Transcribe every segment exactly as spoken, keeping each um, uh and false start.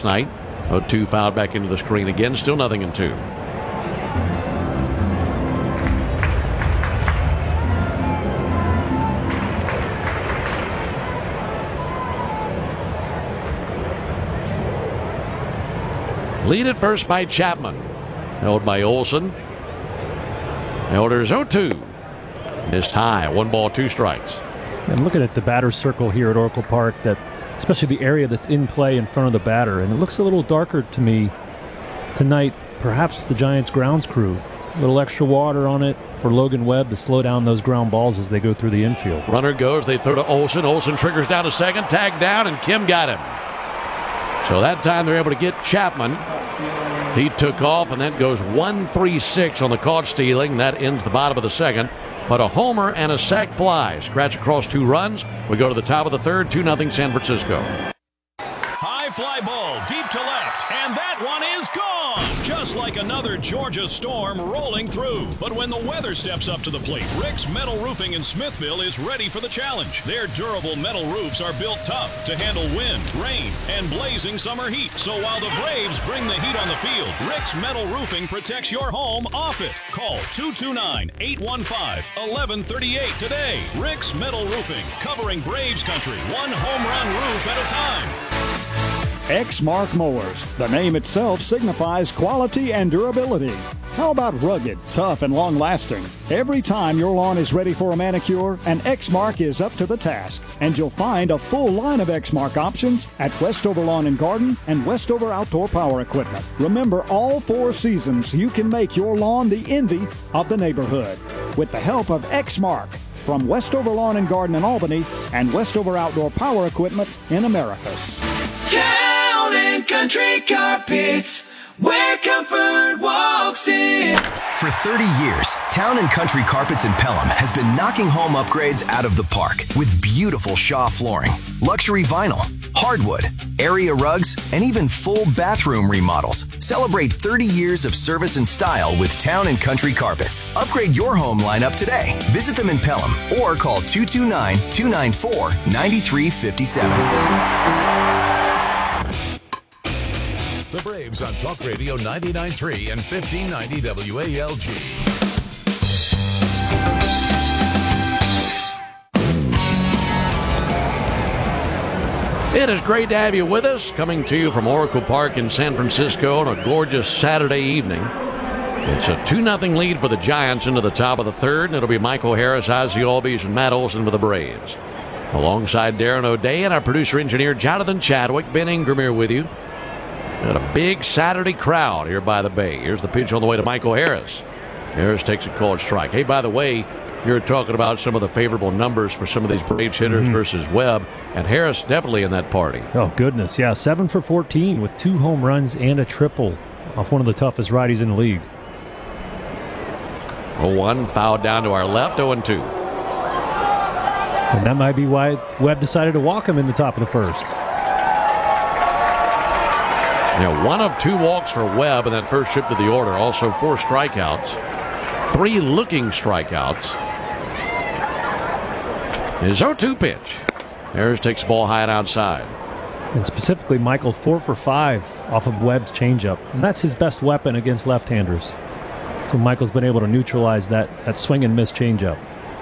last night. oh two fouled back into the screen again. Still nothing in two. Lead at first by Chapman. Held by Olson. Elders oh two. Missed high. One ball, two strikes. And looking at the batter's circle here at Oracle Park, that especially the area that's in play in front of the batter, and it looks a little darker to me tonight. Perhaps the Giants grounds crew. A little extra water on it for Logan Webb to slow down those ground balls as they go through the infield. Runner goes. They throw to Olson. Olson triggers down to second. Tag down, and Kim got him. So that time they're able to get Chapman. He took off, and that goes one three six on the caught stealing. That ends the bottom of the second. But a homer and a sac fly. Scratch across two runs. We go to the top of the third. two nothing San Francisco. High fly ball deep to left, and that one is gone. Just like another Georgia storm rolling through. But when the weather steps up to the plate, Rick's Metal Roofing in Smithville is ready for the challenge. Their durable metal roofs are built tough to handle wind, rain, and blazing summer heat. So while the Braves bring the heat on the field, Rick's Metal Roofing protects your home off it. Call two two nine, eight one five, one one three eight today. Rick's Metal Roofing, covering Braves country, one home run roof at a time. Exmark Mowers. The name itself signifies quality and durability. How about rugged, tough, and long-lasting? Every time your lawn is ready for a manicure, an Exmark is up to the task. And you'll find a full line of Exmark options at Westover Lawn and Garden and Westover Outdoor Power Equipment. Remember, all four seasons, you can make your lawn the envy of the neighborhood with the help of Exmark from Westover Lawn and Garden in Albany and Westover Outdoor Power Equipment in Americus. Town and Country Carpets, where comfort walks in. For thirty years, Town and Country Carpets in Pelham has been knocking home upgrades out of the park with beautiful Shaw flooring, luxury vinyl, hardwood, area rugs, and even full bathroom remodels. Celebrate thirty years of service and style with Town and Country Carpets. Upgrade your home lineup today. Visit them in Pelham or call two two nine, two nine four, nine three five seven. The Braves on Talk Radio ninety-nine point three and fifteen ninety W A L G. It is great to have you with us, coming to you from Oracle Park in San Francisco on a gorgeous Saturday evening. It's a two nothing lead for the Giants into the top of the third, and it'll be Michael Harris, Ozzie Albies, and Matt Olson for the Braves. Alongside Darren O'Day and our producer-engineer Jonathan Chadwick, Ben Ingram here with you. Got a big Saturday crowd here by the Bay. Here's the pitch on the way to Michael Harris. Harris takes a called strike. Hey, by the way, you're talking about some of the favorable numbers for some of these Braves hitters mm-hmm. versus Webb, and Harris definitely in that party. Oh, goodness, yeah. seven for fourteen with two home runs and a triple off one of the toughest righties in the league. oh one, fouled down to our left, oh and two. And that might be why Webb decided to walk him in the top of the first. Yeah, one of two walks for Webb in that first trip to the order. Also four strikeouts. Three looking strikeouts. His oh two pitch. Harris takes the ball high and outside. And specifically, Michael, four for five off of Webb's changeup. And that's his best weapon against left-handers. So Michael's been able to neutralize that, that swing and miss changeup.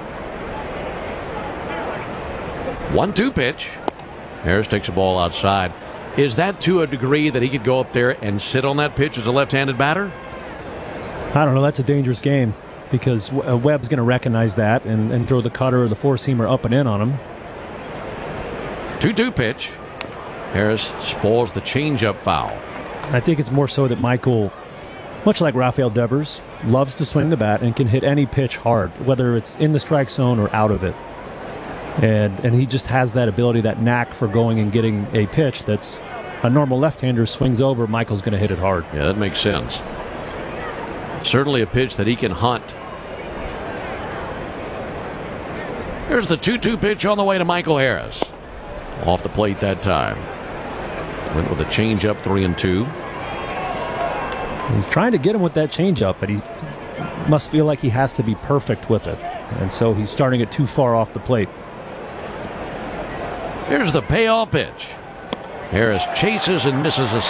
one two pitch. Harris takes the ball outside. Is that to a degree that he could go up there and sit on that pitch as a left-handed batter? I don't know. That's a dangerous game because Webb's going to recognize that and, and throw the cutter or the four-seamer up and in on him. two two pitch. Harris spoils the changeup foul. I think it's more so that Michael, much like Rafael Devers, loves to swing the bat and can hit any pitch hard, whether it's in the strike zone or out of it. And and he just has that ability, that knack for going and getting a pitch that's a normal left-hander swings over, Michael's going to hit it hard. Yeah, that makes sense. Certainly a pitch that he can hunt. Here's the two two pitch on the way to Michael Harris. Off the plate that time. Went with a changeup, three and two. He's trying to get him with that changeup, but he must feel like he has to be perfect with it. And so he's starting it too far off the plate. Here's the payoff pitch. Harris chases and misses a